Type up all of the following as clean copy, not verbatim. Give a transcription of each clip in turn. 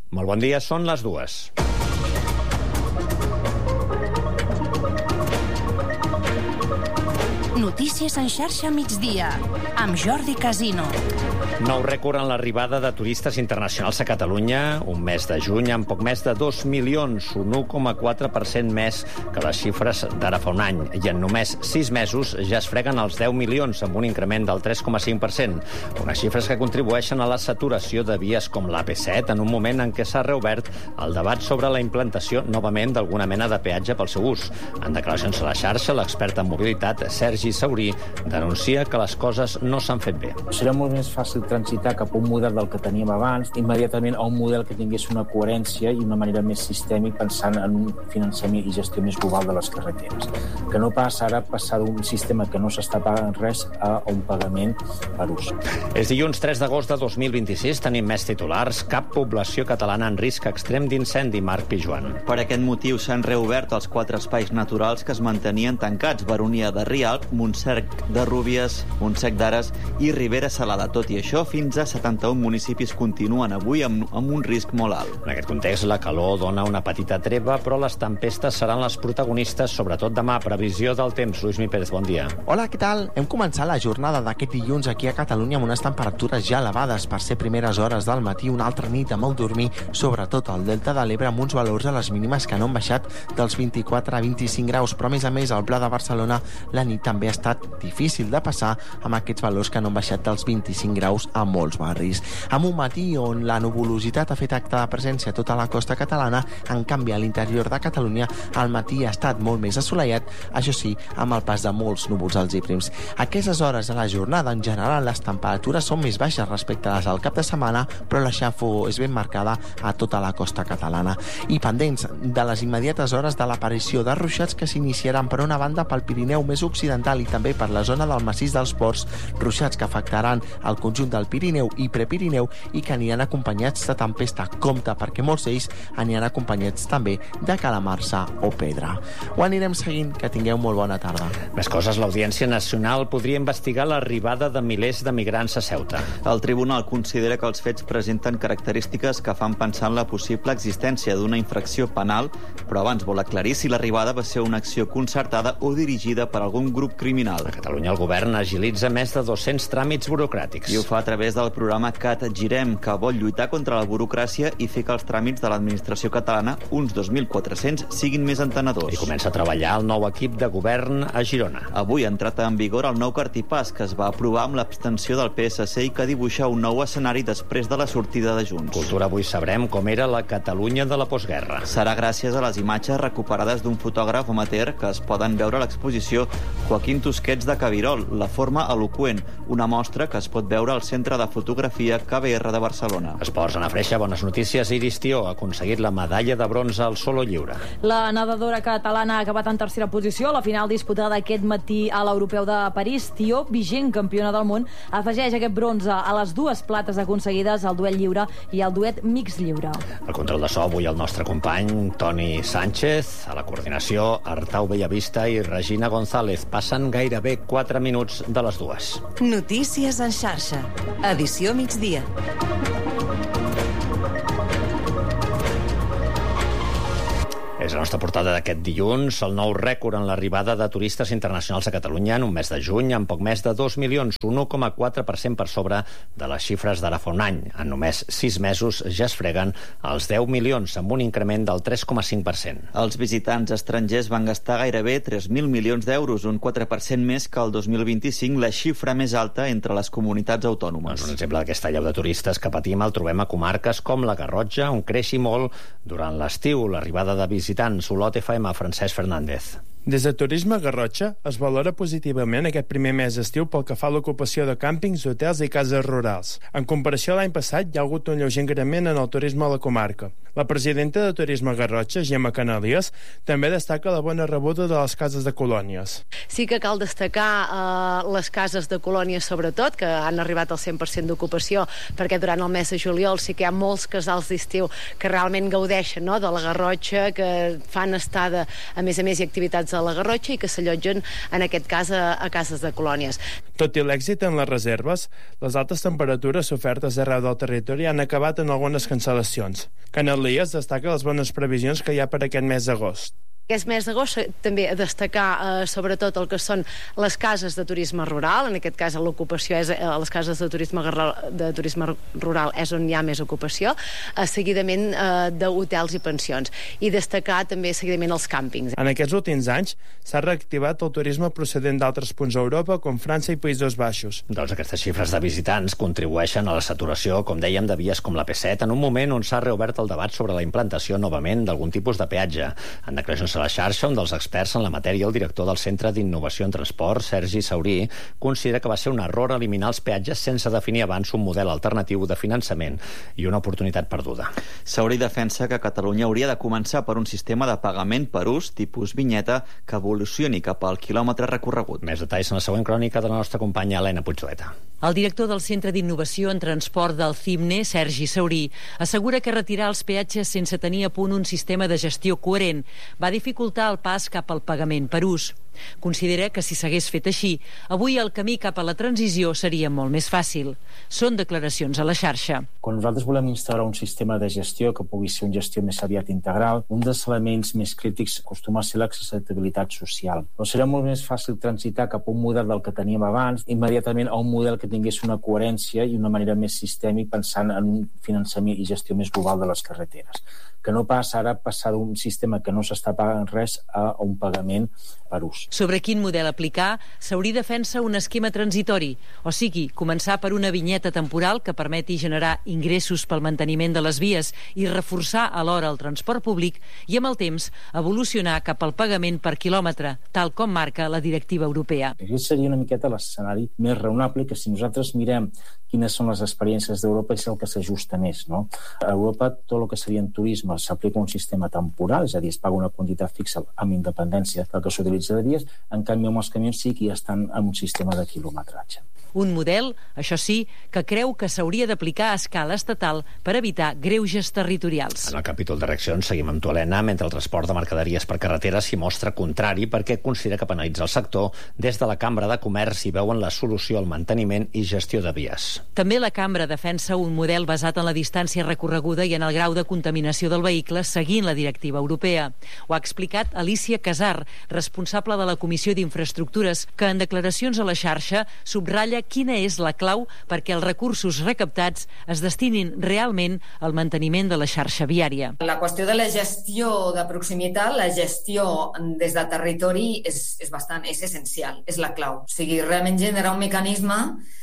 Molt bon dia, són les 2. Notícies en xarxa migdia, amb Jordi Casino. Nou rècord en l'arribada de turistes internacionals a Catalunya, un mes de juny amb poc més de 2 milions, un 1,4% més que les xifres d'ara fa un any. I en només 6 mesos ja es freguen els 10 milions, amb un increment del 3,5%. Unes xifres que contribueixen a la saturació de vies com l'AP7 en un moment en què s'ha reobert el debat sobre la implantació novament d'alguna mena de peatge pel seu ús. En declaracions a la xarxa, l'expert en mobilitat, Sergi Saurí, denuncia que les coses no s'han fet bé. Serà molt més fàcil transitar cap a un model del que teníem abans, immediatament a un model que tingués una coherència i una manera més sistèmica pensant en un finançament i gestió més global de les carreteres. Que no passa ara passar d'un sistema que no s'està pagant res a un pagament per ús. És dilluns 3 d'agost de 2026, tenim més titulars. Cap població catalana en risc extrem d'incendi, Marc Pijuan. Per aquest motiu s'han reobert els 4 espais naturals que es mantenien tancats: Baronia de Rialp, Montsec de Rúbies, Montsec d'Ares i Ribera Salada. Tot i això, fins a 71 municipis continuen avui amb un risc molt alt. En aquest context, la calor dona una petita treva, però les tempestes seran les protagonistes, sobretot demà. Previsió del temps. Lluís Mi Pérez, bon dia. Hola, què tal? Hem començat la jornada d'aquest dilluns aquí a Catalunya amb unes temperatures ja elevades per ser primeres hores del matí, una altra nit de molt dormir, sobretot al Delta de l'Ebre, amb uns valors a les mínimes que no han baixat dels 24 a 25 graus, però a més, al Pla de Barcelona la nit també ha estat difícil de passar amb aquests valors que no han baixat dels 25 graus a molts barris. Amb un matí on la nuvolositat ha fet acte de presència a tota la costa catalana, en canvi a l'interior de Catalunya el matí ha estat molt més assolellat, això sí, amb el pas de molts núvols alts i prims. A aquestes hores de la jornada, en general, les temperatures són més baixes respecte a les del cap de setmana, però la xafogor és ben marcada a tota la costa catalana. I pendents de les immediates hores de l'aparició de ruixats que s'iniciaran per una banda pel Pirineu més occidental i també per la zona del massís dels Ports, ruixats que afectaran el conjunt del Pirineu i Prepirineu i que aniran acompanyats de tempesta. Compte, perquè molts d'ells aniran acompanyats també de calamarsa o pedra. Ho anirem seguint, que tingueu molt bona tarda. Més coses, l'Audiència Nacional podria investigar l'arribada de milers de migrants a Ceuta. El tribunal considera que els fets presenten característiques que fan pensar en la possible existència d'una infracció penal, però abans vol aclarir si l'arribada va ser una acció concertada o dirigida per algun grup criminal. A Catalunya el govern agilitza més de 200 tràmits burocràtics. I ho fa a través del programa CAT Girem, que vol lluitar contra la burocràcia i fer que els tràmits de l'administració catalana, uns 2.400, siguin més entenedors. I comença a treballar el nou equip de govern a Girona. Avui ha entrat en vigor el nou cartipàs, que es va aprovar amb l'abstenció del PSC i que dibuixa un nou escenari després de la sortida de Junts. Cultura, avui sabrem com era la Catalunya de la postguerra. Serà gràcies a les imatges recuperades d'un fotògraf amateur que es poden veure a l'exposició Joaquín Tusquets de Cabirol, La forma eloqüent, una mostra que es pot veure al Centre de Fotografia KBR de Barcelona. Esports, Anna Freixa, bones notícies. Iris Tió ha aconseguit la medalla de bronze al solo lliure. La nedadora catalana ha acabat en tercera posició a la final disputada aquest matí a l'Europeu de París. Tió, vigent campiona del món, afegeix aquest bronze a les 2 plates aconseguides al duet lliure i al duet mix lliure. El control de so avui el nostre company Toni Sánchez, a la coordinació Artau Bellavista i Regina González. Passen gairebé 4 minuts de les 2. Notícies en xarxa. Edició migdia. És la nostra portada d'aquest dilluns, el nou rècord en l'arribada de turistes internacionals a Catalunya en un mes de juny, amb poc més de 2 milions, un 1,4% per sobre de les xifres d'ara fa un any. En només 6 mesos ja es freguen els 10 milions, amb un increment del 3,5%. Els visitants estrangers van gastar gairebé 3.000 milions d'euros, un 4% més que el 2025, la xifra més alta entre les comunitats autònomes. Un exemple d'aquesta allau de turistes que patim el trobem a comarques com la Garrotxa, on creixi molt durant l'estiu l'arribada de visitants. Olot FM, Francesc Fernández. Des de Turisme Garrotxa es valora positivament aquest primer mes d'estiu pel que fa a l'ocupació de càmpings, hotels i cases rurals. En comparació a l'any passat, hi ha hagut un lleuger increment en el turisme a la comarca. La presidenta de Turisme Garrotxa, Gemma Canalies, també destaca la bona rebuda de les cases de colònies. Sí que cal destacar les cases de colònies, sobretot, que han arribat al 100% d'ocupació, perquè durant el mes de juliol sí que hi ha molts casals d'estiu que realment gaudeixen, no?, de la Garrotxa, que fan estada, a més, i activitats a la Garrotxa i que s'allotgen, en aquest cas, a cases de colònies. Tot i l'èxit en les reserves, les altes temperatures sofertes arreu del territori han acabat en algunes cancel·lacions. Canet Lies destaca les bones previsions que hi ha per aquest mes d'agost. Aquest mes d'agost també a destacar sobretot el que són les cases de turisme rural. En aquest cas l'ocupació és a les cases de turisme rural és on hi ha més ocupació, seguidament d'hotels i pensions. I destacar també seguidament els càmpings. En aquests últims anys s'ha reactivat el turisme procedent d'altres punts d'Europa com França i Països Baixos. Doncs aquestes xifres de visitants contribueixen a la saturació, com dèiem, de vies com la P7, en un moment on s'ha reobert el debat sobre la implantació novament d'algun tipus de peatge. En declaracions a la xarxa, un dels experts en la matèria, el director del Centre d'Innovació en Transport, Sergi Saurí, considera que va ser un error eliminar els peatges sense definir abans un model alternatiu de finançament i una oportunitat perduda. Saurí defensa que Catalunya hauria de començar per un sistema de pagament per ús, tipus vinyeta, que evolucioni cap al quilòmetre recorregut. Més detalls en la següent crònica de la nostra companya Helena Puigdoleta. El director del Centre d'Innovació en Transport del CIMNE, Sergi Saurí, assegura que retirar els peatges sense tenir a punt un sistema de gestió coherent va dificultar el pas cap al pagament per ús. Considera que si s'hagués fet així, avui el camí cap a la transició seria molt més fàcil. Són declaracions a la xarxa. Quan nosaltres volem instaurar un sistema de gestió que pugui ser una gestió més aviat integral, un dels elements més crítics acostuma a ser l'accessibilitat social. Però serà molt més fàcil transitar cap a un model del que teníem abans, immediatament a un model que tingués una coherència i una manera més sistèmica pensant en un finançament i gestió més global de les carreteres. Que no passa ara passar d'un sistema que no s'està pagant res a un pagament per ús. Sobre quin model aplicar, Saurí defensa un esquema transitori, o sigui, començar per una vinyeta temporal que permeti generar ingressos pel manteniment de les vies i reforçar alhora el transport públic i amb el temps evolucionar cap al pagament per quilòmetre, tal com marca la directiva europea. Aquest seria una miqueta l'escenari més raonable, que si nosaltres mirem quines són les experiències d'Europa és el que s'ajusta més, no? A Europa tot el que seria en turisme s'aplica un sistema temporal, és a dir, es paga una quantitat fixa amb independència del que s'utilitza de vies, en canvi amb els camions sí que ja estan en un sistema de quilometratge. Un model, això sí, que creu que s'hauria d'aplicar a escala estatal per evitar greuges territorials. En el capítol de reaccions seguim amb tu, Helena, mentre el transport de mercaderies per carretera s'hi mostra contrari perquè considera que penalitza el sector. Des de la Cambra de Comerç hi veuen la solució al manteniment i gestió de vies. També la Cambra defensa un model basat en la distància recorreguda i en el grau de contaminació del vehicle seguint la directiva europea. Ho ha explicat Alicia Casar, responsable de la Comissió d'Infraestructures, que en declaracions a la xarxa subratlla quina és la clau perquè els recursos recaptats es destinin realment al manteniment de la xarxa viària. La qüestió de la gestió de proximitat, la gestió des del territori és essencial, és la clau. O sigui, realment generar un mecanisme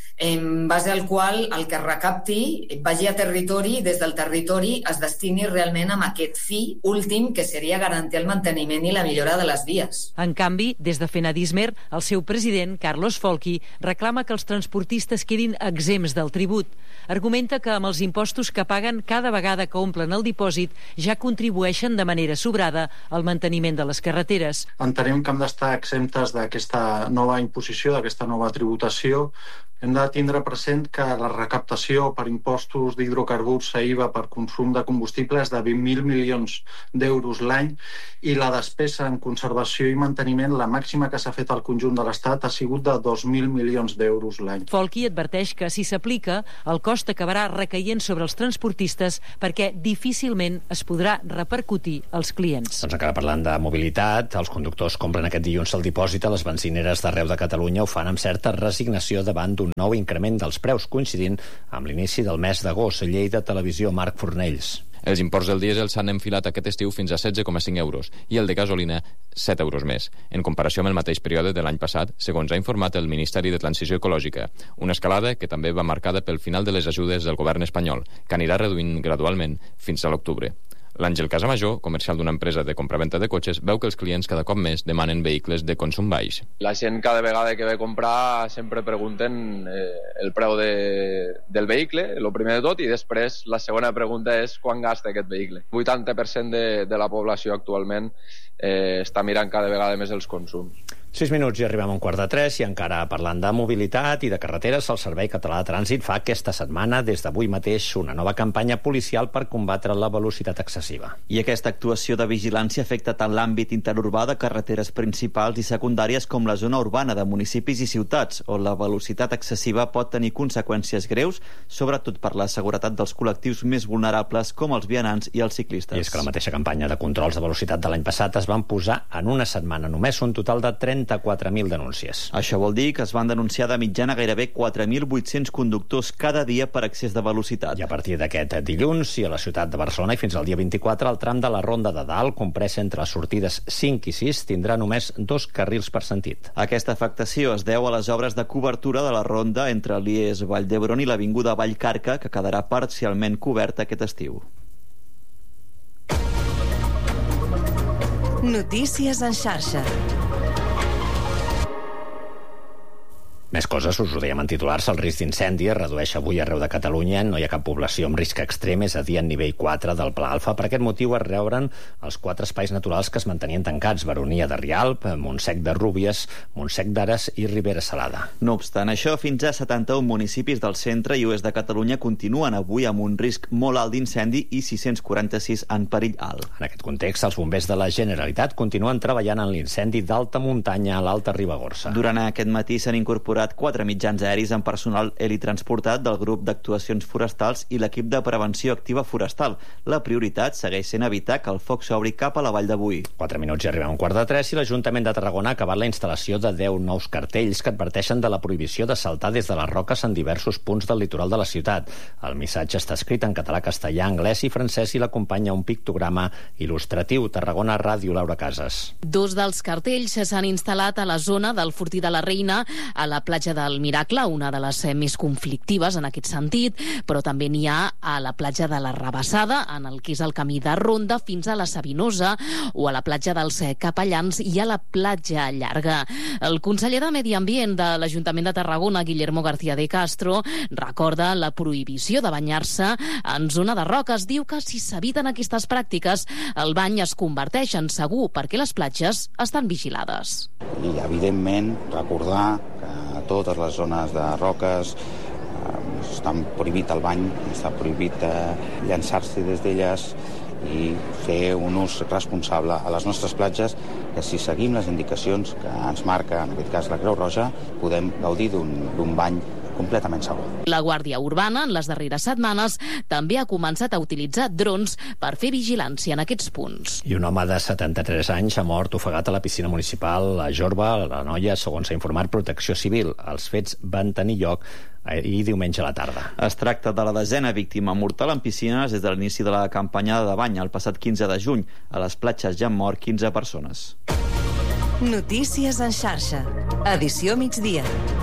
en base al qual el que recapti vagi a territori i des del territori es destini realment amb aquest fi últim, que seria garantir el manteniment i la millora de les vies. En canvi, des de Fenadismer, el seu president, Carlos Folchi, reclama que els transportistes quedin exempts del tribut. Argumenta que amb els impostos que paguen cada vegada que omplen el dipòsit ja contribueixen de manera sobrada al manteniment de les carreteres. Entenem que hem d'estar exemptes d'aquesta nova imposició, d'aquesta nova tributació. Hem de tindre present que la recaptació per impostos d'hidrocarburs a IVA per consum de combustible és de 20.000 milions d'euros l'any i la despesa en conservació i manteniment, la màxima que s'ha fet al conjunt de l'Estat, ha sigut de 2.000 milions d'euros l'any. Folchi adverteix que si s'aplica, el cost acabarà recaient sobre els transportistes perquè difícilment es podrà repercutir als clients. Doncs encara parlant de mobilitat, els conductors compren aquest dilluns el dipòsit a les benzineres d'arreu de Catalunya. Ho fan amb certa resignació davant d'un nou increment dels preus coincidint amb l'inici del mes d'agost. Lleida Televisió, Marc Fornells. Els imports del dièsel s'han enfilat aquest estiu fins a 16,5 euros i el de gasolina 7 euros més, en comparació amb el mateix període de l'any passat, segons ha informat el Ministeri de Transició Ecològica. Una escalada que també va marcada pel final de les ajudes del govern espanyol, que anirà reduint gradualment fins a l'octubre. L'Àngel Casamajor, comercial d'una empresa de compraventa de cotxes, veu que els clients cada cop més demanen vehicles de consum baix. La gent cada vegada que ve a comprar sempre pregunten el preu del vehicle, el primer de tot, i després la segona pregunta és quan gasta aquest vehicle. 80% de la població actualment està mirant cada vegada més els consums. 6 minuts i arribem a 2:45 i encara parlant de mobilitat i de carreteres, el Servei Català de Trànsit fa aquesta setmana, des d'avui mateix, una nova campanya policial per combatre la velocitat excessiva. I aquesta actuació de vigilància afecta tant l'àmbit interurbà de carreteres principals i secundàries com la zona urbana de municipis i ciutats, on la velocitat excessiva pot tenir conseqüències greus, sobretot per la seguretat dels col·lectius més vulnerables com els vianants i els ciclistes. I és que la mateixa campanya de controls de velocitat de l'any passat es van posar en una setmana només un total de 34.000 denúncies. Això vol dir que es van denunciar de mitjana gairebé 4.800 conductors cada dia per excés de velocitat. I a partir d'aquest dilluns, i a la ciutat de Barcelona i fins al dia 24, el tram de la Ronda de Dalt, comprès entre les sortides 5 i 6, tindrà només 2 carrils per sentit. Aquesta afectació es deu a les obres de cobertura de la ronda entre l'IES Vall d'Hebron i l'avinguda Vallcarca, que quedarà parcialment coberta aquest estiu. Notícies en xarxa. Més coses, us ho dèiem en titulars, el risc d'incendi es redueix avui arreu de Catalunya, no hi ha cap població amb risc extrem, és a dir, en nivell 4 del Pla Alfa. Per aquest motiu es reobren els 4 espais naturals que es mantenien tancats: Baronia de Rialp, Montsec de Rúbies, Montsec d'Ares i Ribera Salada. No obstant això, fins a 71 municipis del centre i oest de Catalunya continuen avui amb un risc molt alt d'incendi i 646 en perill alt. En aquest context, els bombers de la Generalitat continuen treballant en l'incendi d'alta muntanya a l'Alta Ribagorça. Durant aquest matí s'han incorporat 4 mitjans aeris amb personal helitransportat del grup d'actuacions forestals i l'equip de prevenció activa forestal. La prioritat segueix sent evitar que el foc s'obri cap a la Vall de Boí. 4 minuts i arribem a 2:45 i l'Ajuntament de Tarragona ha acabat la instal·lació de 10 nous cartells que adverteixen de la prohibició de saltar des de les roques en diversos punts del litoral de la ciutat. El missatge està escrit en català, castellà, anglès i francès i l'acompanya un pictograma il·lustratiu. Tarragona Ràdio, Laura Casas. 2 dels cartells s'han instal·lat a la zona del Fortí de la Reina, a la platja del Miracle, una de les més conflictives en aquest sentit, però també n'hi ha a la platja de la Rabassada, en el que és el camí de Ronda fins a la Sabinosa, o a la platja dels Capellans i a la platja Llarga. El conseller de Medi Ambient de l'Ajuntament de Tarragona, Guillermo García de Castro, recorda la prohibició de banyar-se en zona de roques. Diu que si s'eviten aquestes pràctiques, el bany es converteix en segur perquè les platges estan vigilades. I, evidentment, recordar que a totes les zones de roques està prohibit el bany, està prohibit llançar-se des d'elles i fer un ús responsable a les nostres platges, que si seguim les indicacions que ens marca, en aquest cas la Creu Roja, podem gaudir d'un bany completament segur. La Guàrdia Urbana, en les darreres setmanes, també ha començat a utilitzar drons per fer vigilància en aquests punts. I un home de 73 anys ha mort ofegat a la piscina municipal a Jorba. La noia, segons ha informat Protecció Civil. Els fets van tenir lloc ahir diumenge a la tarda. Es tracta de la 10a víctima mortal en piscines des de l'inici de la campanya de bany el passat 15 de juny. A les platges ja han mort 15 persones. Notícies en xarxa. Edició migdia.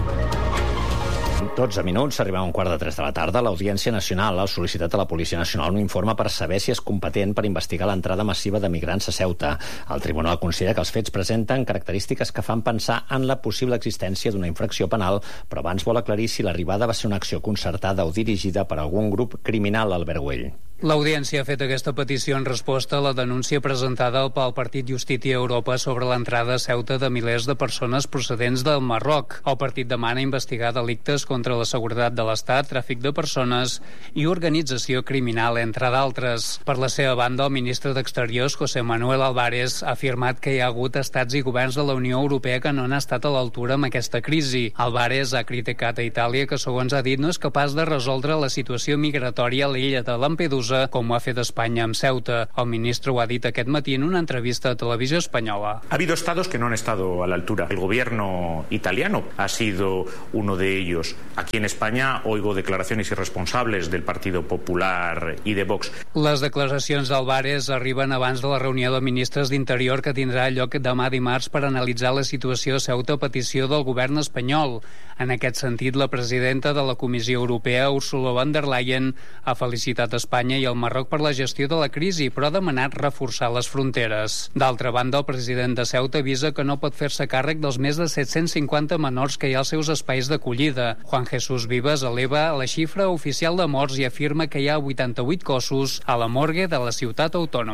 12 minuts, arribem a 2:45 de la tarda. l'Audiència Nacional ha sol·licitat a la Policia Nacional un informe per saber si és competent per investigar l'entrada massiva de migrants a Ceuta. El Tribunal considera que els fets presenten característiques que fan pensar en la possible existència d'una infracció penal, però abans vol aclarir si l'arribada va ser una acció concertada o dirigida per algun grup criminal. Albert Güell. L'Audiència ha fet aquesta petició en resposta a la denúncia presentada pel Partit Justícia Europa sobre l'entrada a Ceuta de milers de persones procedents del Marroc. El partit demana investigar delictes contra la seguretat de l'Estat, tràfic de persones i organització criminal, entre d'altres. Per la seva banda, el ministre d'Exteriors, José Manuel Álvarez, ha afirmat que hi ha hagut estats i governs de la Unió Europea que no han estat a l'altura amb aquesta crisi. Álvarez ha criticat a Itàlia, que segons ha dit no és capaç de resoldre la situació migratòria a l'illa de Lampedusa, com ho ha fet Espanya amb Ceuta. El ministre ho ha dit aquest matí en una entrevista a Televisió Espanyola. Ha habido estados que no han estado a la altura. El gobierno italiano ha sido uno de ellos. Aquí en España oigo declaraciones irresponsables del Partido Popular y de Vox. Les declaracions d'Álvarez arriben abans de la reunió de ministres d'Interior que tindrà lloc demà dimarts per analitzar la situació a Ceuta a petició del govern espanyol. En aquest sentit, la presidenta de la Comissió Europea, Ursula von der Leyen, ha felicitat Espanya i el Marroc per la gestió de la crisi, però ha demanat reforçar les fronteres. D'altra banda, el president de Ceuta avisa que no pot fer-se càrrec dels més de 750 menors que hi ha als seus espais d'acollida. Juan Jesús Vives eleva la xifra oficial de morts i afirma que hi ha 88 cossos a la morgue de la ciutat autònoma.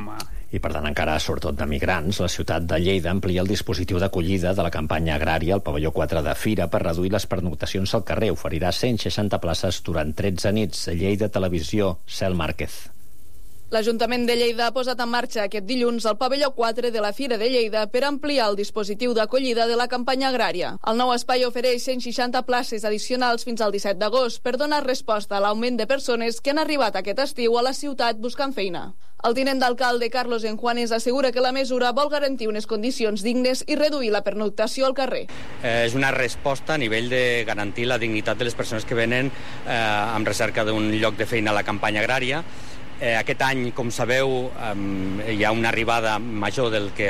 I per tant encara, sobretot de migrants, la ciutat de Lleida amplia el dispositiu d'acollida de la campanya agrària al pavelló 4 de Fira per reduir les pernoctacions al carrer. Oferirà 160 places durant 13 nits. Lleida Televisió, Cel Márquez. L'Ajuntament de Lleida ha posat en marxa aquest dilluns el pavelló 4 de la Fira de Lleida per ampliar el dispositiu d'acollida de la campanya agrària. El nou espai ofereix 160 places addicionals fins al 17 d'agost per donar resposta a l'augment de persones que han arribat aquest estiu a la ciutat buscant feina. El tinent d'alcalde Carlos Enjuanes assegura que la mesura vol garantir unes condicions dignes i reduir la pernoctació al carrer. És una resposta a nivell de garantir la dignitat de les persones que venen en recerca d'un lloc de feina a la campanya agrària. Aquest any, com sabeu, hi ha una arribada major del que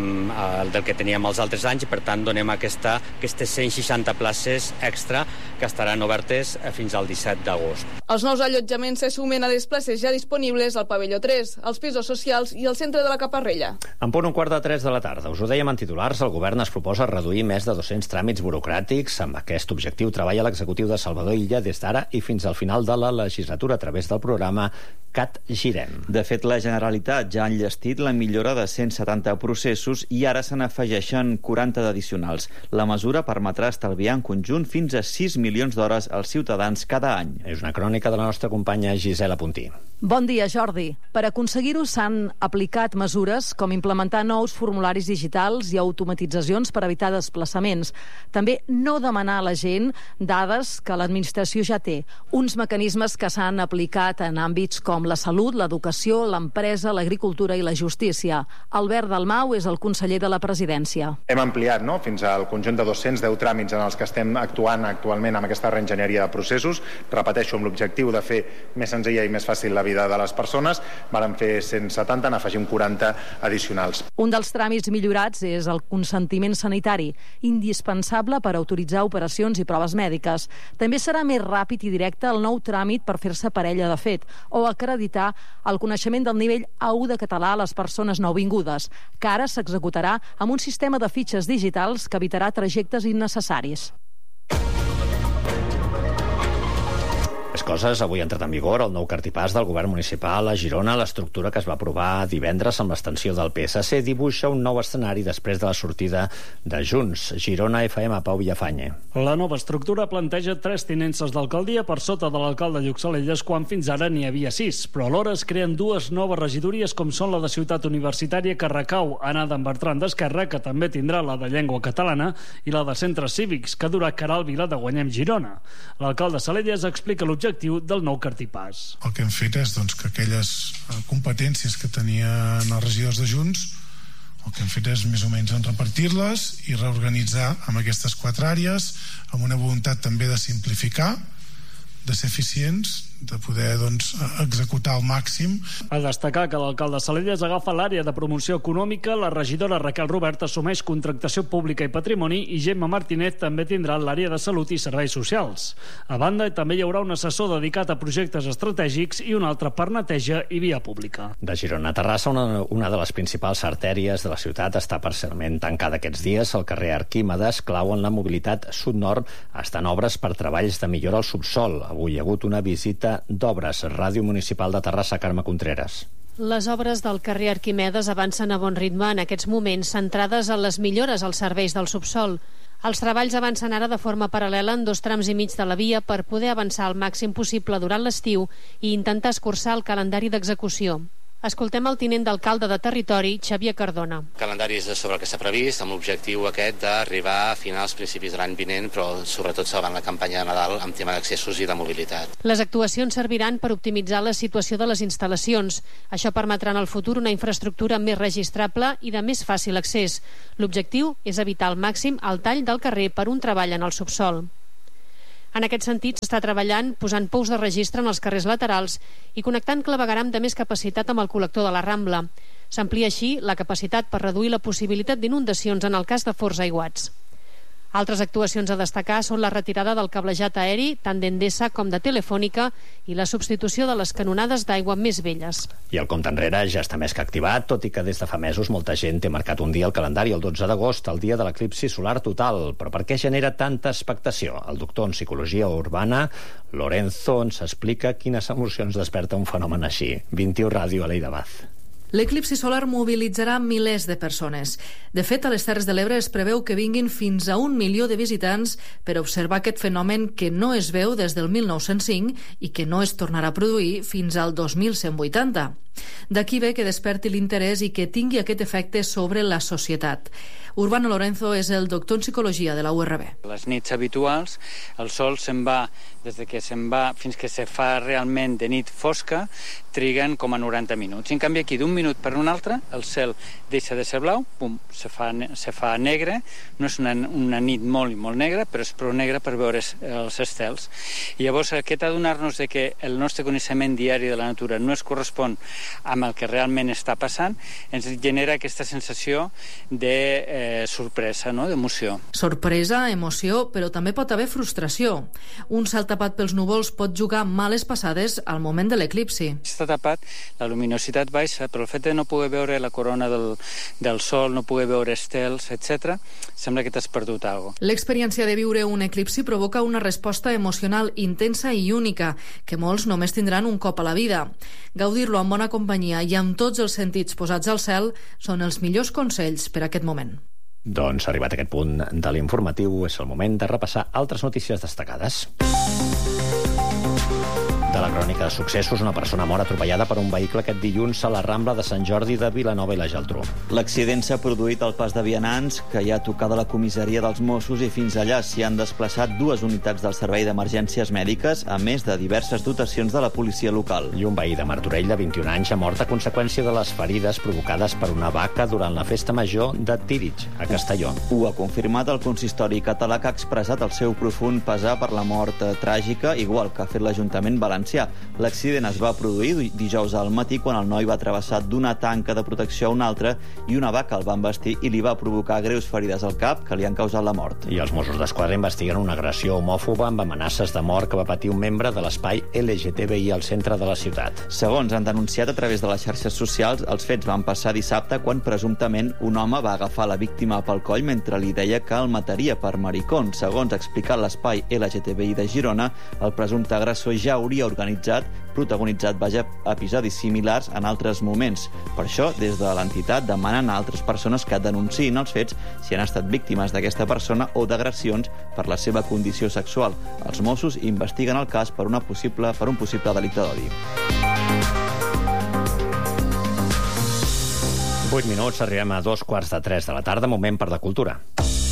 teníem els altres anys i, per tant, donem aquestes 160 places extra que estaran obertes fins al 17 d'agost. Els nous allotjaments se sumen a les places ja disponibles al pavelló 3, als pisos socials i al centre de la Caparrella. En punt 2:45 de la tarda. Us ho dèiem en titulars, el govern es proposa reduir més de 200 tràmits burocràtics. Amb aquest objectiu treballa l'executiu de Salvador Illa des d'ara i fins al final de la legislatura a través del programa CAT Girem. De fet, la Generalitat ja ha enllestit la millora de 170 processos i ara se n'afegeixen 40 d'addicionals. La mesura permetrà estalviar en conjunt fins a 6 milions d'hores als ciutadans cada any. És una crònica de la nostra companya Gisela Puntí. Bon dia, Jordi. Per aconseguir-ho s'han aplicat mesures com implementar nous formularis digitals i automatitzacions per evitar desplaçaments. També no demanar a la gent dades que l'administració ja té. Uns mecanismes que s'han aplicat en àmbits com la salut, l'educació, l'empresa, l'agricultura i la justícia. Albert Dalmau és el conseller de la Presidència. Hem ampliat fins al conjunt de 210 tràmits en els que estem actuant actualment amb aquesta reenginyeria de processos. Repeteixo, amb l'objectiu de fer més senzilla i més fàcil la vida de les persones. Vàrem fer 170, n'afegim 40 addicionals. Un dels tràmits millorats és el consentiment sanitari, indispensable per autoritzar operacions i proves mèdiques. També serà més ràpid i directe el nou tràmit per fer-se parella de fet o acreditar el coneixement del nivell A1 de català a les persones nouvingudes, que ara s'executarà amb un sistema de fitxes digitals que evitarà trajectes innecessaris. Més coses, avui ha entrat en vigor el nou cartipàs del govern municipal a Girona. L'estructura que es va aprovar divendres amb l'extensió del PSC dibuixa un nou escenari després de la sortida de Junts. Girona FM, Pau Villafañe. La nova estructura planteja 3 tinences d'alcaldia per sota de l'alcalde Lluc Salelles, quan fins ara n'hi havia 6, però alhora es creen 2 noves regidories com són la de Ciutat Universitària, que recau en Adam Bertran d'Esquerra, que també tindrà la de Llengua Catalana, i la de Centres Cívics, que durà Caral Vila de Guanyem Girona. L'alcalde Salelles explica l'objectiu del nou cartipàs. El que hem fet és que aquelles competències que tenien els regidors de Junts, el que hem fet és més o menys repartir-les i reorganitzar amb aquestes 4 àrees, amb una voluntat també de simplificar, de ser eficients, de poder executar al màxim. A destacar que l'alcalde Salelles agafa l'àrea de promoció econòmica, la regidora Raquel Robert assumeix contractació pública i patrimoni i Gemma Martínez també tindrà l'àrea de salut i serveis socials. A banda, també hi haurà un assessor dedicat a projectes estratègics i un altre per neteja i via pública. De Girona a Terrassa, una de les principals artèries de la ciutat està parcialment tancada aquests dies. El carrer Arquímedes, clau en la mobilitat sud-nord, estan obres per treballs de millora al subsol. Avui hi ha hagut una visita d'obres. Ràdio Municipal de Terrassa, Carme Contreras. Les obres del carrer Arquimedes avancen a bon ritme en aquests moments, centrades en les millores als serveis del subsol. Els treballs avancen ara de forma paral·lela en 2 trams i mig de la via per poder avançar al màxim possible durant l'estiu i intentar escurçar el calendari d'execució. Escoltem el tinent d'alcalde de territori, Xavier Cardona. El calendari és sobre el que s'ha previst, amb l'objectiu aquest d'arribar a finals, principis de l'any vinent, però sobretot salvant la campanya de Nadal amb tema d'accessos i de mobilitat. Les actuacions serviran per optimitzar la situació de les instal·lacions. Això permetrà en el futur una infraestructura més registrable i de més fàcil accés. L'objectiu és evitar al màxim el tall del carrer per un treball en el subsol. En aquest sentit, s'està treballant posant pous de registre en els carrers laterals i connectant clavegueram de més capacitat amb el col·lector de la Rambla. S'amplia així la capacitat per reduir la possibilitat d'inundacions en el cas de forts aiguats. Altres actuacions a destacar són la retirada del cablejat aeri, tant d'Endesa com de Telefònica, i la substitució de les canonades d'aigua més velles. I el compte enrere ja està més que activat, tot i que des de fa mesos molta gent té marcat un dia al calendari, el 12 d'agost, el dia de l'eclipsi solar total. Però per què genera tanta expectació? El doctor en psicologia urbana, Lorenzo, ens explica quines emocions desperta un fenomen així. 21 Ràdio, Aleida Baz. L'eclipsi solar mobilitzarà milers de persones. De fet, a les Terres de l'Ebre es preveu que vinguin fins a 1 milió de visitants per observar aquest fenomen que no es veu des del 1905 i que no es tornarà a produir fins al 2180. D'aquí ve que desperti l'interès i que tingui aquest efecte sobre la societat. Urbano Lorenzo és el doctor en psicologia de la URB. Les nits habituals, el sol se'n va, des que se'n va fins que se fa realment de nit fosca, triguen com a 90 minuts. En canvi, aquí d'un minut per un altre, el cel deixa de ser blau, pum, se fa negre, no és una nit molt i molt negra, però és prou negra per veure els estels. I llavors, aquest adonar-nos de que el nostre coneixement diari de la natura no es correspon amb el que realment està passant, ens genera aquesta sensació de sorpresa, no? D'emoció. Sorpresa, emoció, però també pot haver frustració. Un cel tapat pels núvols pot jugar males passades al moment de l'eclipsi. Està tapat, la luminositat baixa, però el fet de no poder veure la corona del sol, no poder veure estels, etc., sembla que t'has perdut alguna cosa. L'experiència de viure un eclipsi provoca una resposta emocional intensa i única, que molts només tindran un cop a la vida. Gaudir-lo amb bona companyia i amb tots els sentits posats al cel són els millors consells per a aquest moment. Doncs arribat a aquest punt de l'informatiu, és el moment de repassar altres notícies destacades. De la crònica de successos, una persona mor atropellada per un vehicle aquest dilluns a la Rambla de Sant Jordi de Vilanova i la Geltrú. L'accident s'ha produït al pas de vianants, que hi ha tocada la comissaria dels Mossos, i fins allà s'hi han desplaçat 2 unitats del Servei d'Emergències Mèdiques, a més de diverses dotacions de la policia local. I un veí de Martorell de 21 anys ha mort a conseqüència de les ferides provocades per una vaca durant la festa major de Tírig, a Castelló. Ho ha confirmat el consistori català, que ha expressat el seu profund pesar per la mort tràgica, igual que ha fet l'Ajuntament valencià. L'accident es va produir dijous al matí quan el noi va travessar d'una tanca de protecció a una altra i una vaca el va embestir i li va provocar greus ferides al cap que li han causat la mort. I els Mossos d'Esquadra investiguen una agressió homòfoba amb amenaces de mort que va patir un membre de l'espai LGTBI al centre de la ciutat. Segons han denunciat a través de les xarxes socials, els fets van passar dissabte quan presumptament un home va agafar la víctima pel coll mentre li deia que el mataria per maricón. Segons ha explicat l'espai LGTBI de Girona, el presumpte agressor ja hauria protagonitzat episodis similars en altres moments. Per això, des de l'entitat demanen a altres persones que denunciïn els fets si han estat víctimes d'aquesta persona o d'agressions per la seva condició sexual. Els Mossos investiguen el cas per un possible delicte d'odi. 8 minuts, arribem a 2:15 de la tarda, moment per la cultura.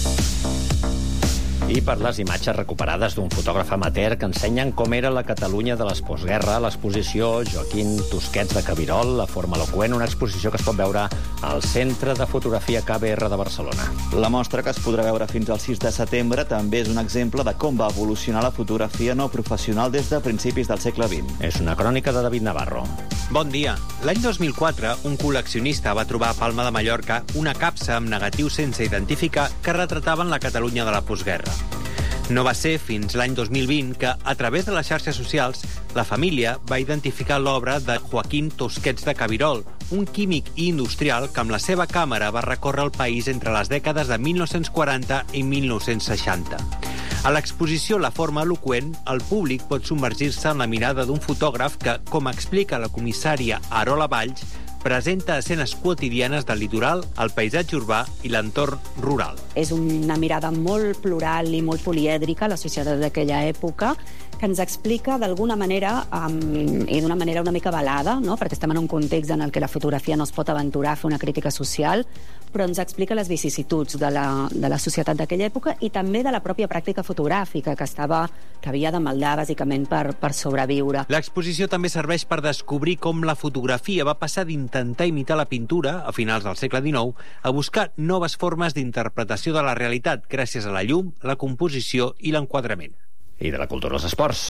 I per les imatges recuperades d'un fotògraf amateur que ensenyen com era la Catalunya de les postguerra, l'exposició Joaquín Tusquets de Cabirol, la forma eloqüent, una exposició que es pot veure al Centre de Fotografia KBR de Barcelona. La mostra, que es podrà veure fins al 6 de setembre, també és un exemple de com va evolucionar la fotografia no professional des de principis del segle XX. És una crònica de David Navarro. Bon dia. L'any 2004, un col·leccionista va trobar a Palma de Mallorca una capsa amb negatius sense identificar que retrataven la Catalunya de la postguerra. No va ser fins l'any 2020 que, a través de les xarxes socials, la família va identificar l'obra de Joaquín Tusquets de Cabirol, un químic i industrial que amb la seva càmera va recórrer el país entre les dècades de 1940 i 1960. A l'exposició La forma eloqüent, el públic pot submergir-se en la mirada d'un fotògraf que, com explica la comissària Arola Valls, presenta escenes quotidianes del litoral, el paisatge urbà i l'entorn rural. És una mirada molt plural i molt polièdrica a la societat d'aquella època, que ens explica d'alguna manera, i d'una manera una mica velada, no? Perquè estem en un context en el que la fotografia no es pot aventurar a fer una crítica social, però ens explica les vicissituds de la societat d'aquella època i també de la pròpia pràctica fotogràfica que havia de maldar bàsicament per sobreviure. L'exposició també serveix per descobrir com la fotografia va passar d'intentar imitar la pintura, a finals del segle XIX, a buscar noves formes d'interpretació de la realitat gràcies a la llum, la composició i l'enquadrament. I de la cultura als esports,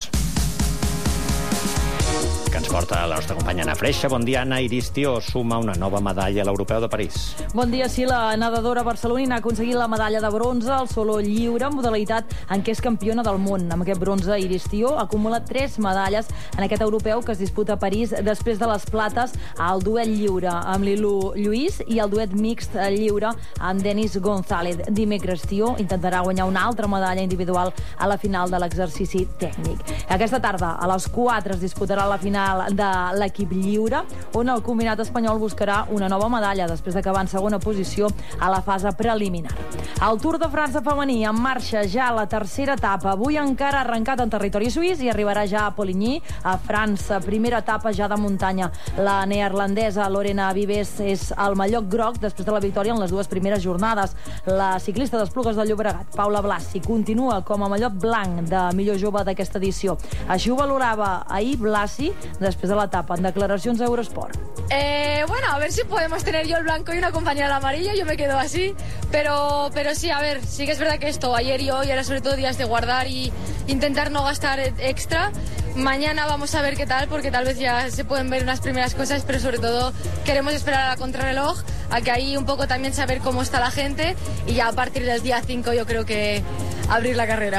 que ens porta la nostra companya Anna Freixa. Bon dia, Anna. Iris Tió suma una nova medalla a l'Europeu de París. Bon dia, sí. La nedadora barcelonina ha aconseguit la medalla de bronze al solo lliure, modalitat en què és campiona del món. Amb aquest bronze, Iris Tió acumula 3 medalles en aquest europeu que es disputa a París després de les plates al duet lliure amb Lilu Lluís i el duet mixt lliure amb Denis González. Dimecres, Tió intentarà guanyar una altra medalla individual a la final de l'exercici tècnic. Aquesta tarda, a les 4, es disputarà la final final de l'equip lliure, on el combinat espanyol buscarà una nova medalla després d'acabar en segona posició a la fase preliminar. El Tour de França femení en marxa ja la tercera etapa. Avui encara ha arrencat en territori suís i arribarà ja a Poligny, a França. Primera etapa ja de muntanya. La neerlandesa Lorena Vives és el mallot groc després de la victòria en les dues primeres jornades. La ciclista d'Esplugues de Llobregat, Paula Blasi, continua com a mallot blanc de millor jove d'aquesta edició. Així ho valorava ahir Blasi després de l'etapa en declaracions a Eurosport. Bueno, a ver si podemos tener yo el blanco y una compañera el amarillo, yo me quedo así, pero sí, a ver, sí que es verdad que esto, ayer y hoy, era sobre todo días de guardar y intentar no gastar extra. Mañana vamos a ver qué tal, porque tal vez ya se pueden ver unas primeras cosas, pero sobre todo queremos esperar a la contrarreloj, a que ahí un poco también saber cómo está la gente y ya a partir del día 5 yo creo que abrir la carrera.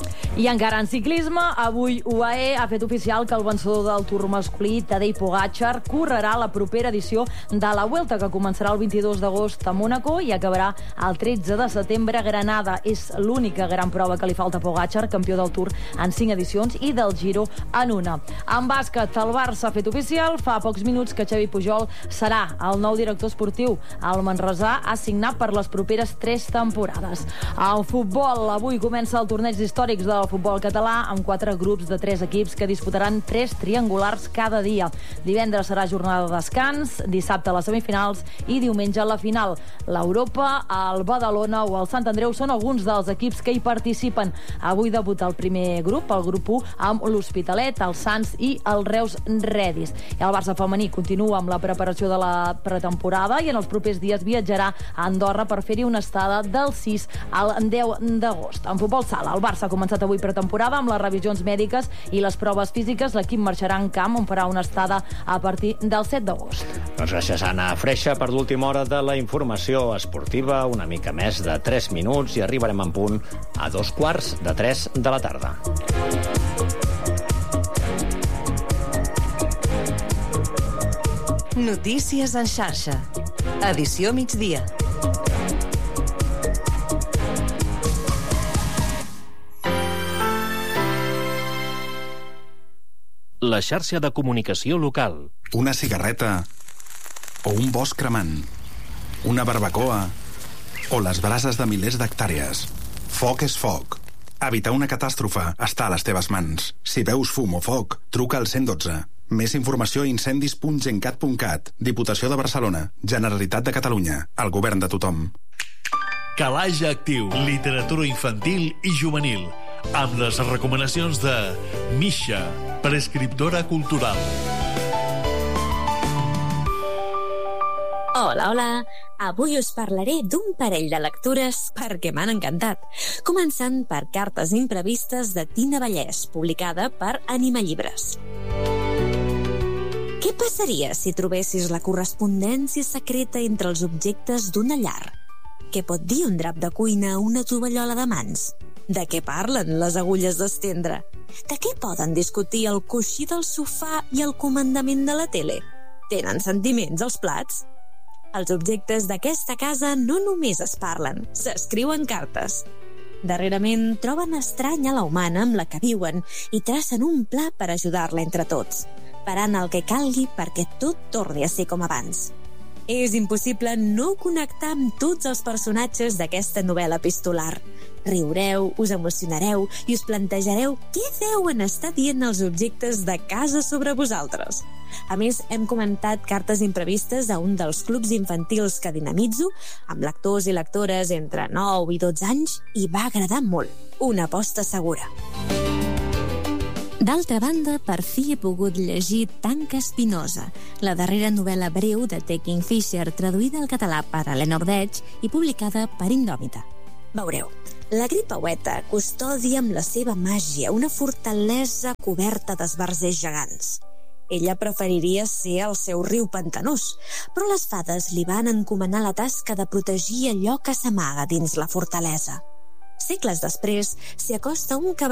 I encara en ciclisme, avui UAE ha fet oficial que el vencedor del Tour masculí, Tadej Pogačar, correrà la propera edició de la Vuelta, que començarà el 22 d'agost a Mónaco i acabarà el 13 de setembre a Granada. És l'única gran prova que li falta a Pogačar, campió del Tour en 5 edicions i del Giro en una. En bàsquet, el Barça ha fet oficial fa pocs minuts que Xavi Pujol serà el nou director esportiu. El manresà ha signat per les properes 3 temporades. En futbol, avui comença el torneig històrics del futbol català amb 4 grups de 3 equips que disputaran 3 triangulars cada dia. Divendres serà jornada de descans, dissabte les semifinals i diumenge la final. L'Europa, el Badalona o el Sant Andreu són alguns dels equips que hi participen. Avui debuta el primer grup, el grup 1, amb l'Hospitalet, el Sants i el Reus Redis. I el Barça femení continua amb la preparació de la pretemporada i en els propers dies viatjarà a Andorra per fer-hi una estada del 6 al 10 d'agost. En futbol sala, el Barça ha començat avui pretemporada amb les revisions mèdiques i les proves físiques. L'equip marxarà en camp on farà una estada a partir del 7 d'agost. Doncs gràcies, Anna Freixa, per l'última hora de la informació esportiva. Una mica més de 3 minuts i arribarem en punt a 2:15 de la tarda. Notícies en xarxa. Edició migdia. La xarxa de comunicació local. Una cigarreta o un bosc cremant, una barbacoa o les brases de milers d'hectàrees. Foc és foc. Evitar una catàstrofe està a les teves mans. Si veus fum o foc, truca al 112. Més informació a incendis.gencat.cat. Diputació de Barcelona. Generalitat de Catalunya. El govern de tothom. Calaix Actiu. Literatura infantil i juvenil. Amb les recomanacions de Misha, prescriptora cultural. Hola, hola. Avui us parlaré d'un parell de lectures perquè m'han encantat. Començant per Cartes imprevistes de Tina Vallès, publicada per Anima Llibres. Què passaria si trobessis la correspondència secreta entre els objectes d'una llar? Què pot dir un drap de cuina a una tovallola de mans? De què parlen les agulles d'estendre? De què poden discutir el coixí del sofà i el comandament de la tele? Tenen sentiments els plats? Els objectes d'aquesta casa no només es parlen, s'escriuen cartes. Darrerament troben estranya la humana amb la que viuen i tracen un pla per ajudar-la entre tots, parant el que calgui perquè tot torni a ser com abans. És impossible no connectar amb tots els personatges d'aquesta novel·la epistolar. Riureu, us emocionareu i us plantejareu què deuen estar dient els objectes de casa sobre vosaltres. A més, hem comentat Cartes imprevistes a un dels clubs infantils que dinamitzo, amb lectors i lectores entre 9 i 12 anys, i va agradar molt. Una aposta segura. D'altra banda, per fi he pogut llegir Tanca Espinosa, la darrera novel·la breu de T. Kingfisher, traduïda al català per Helena Ordeig i publicada per Indòmita. Veureu, la gripaueta custodia amb la seva màgia una fortalesa coberta d'esbarzers gegants. Ella preferiria ser al seu riu pantanós, però les fades li van encomanar la tasca de protegir allò que s'amaga dins la fortalesa. Segles després, s'hi acosta un cavaller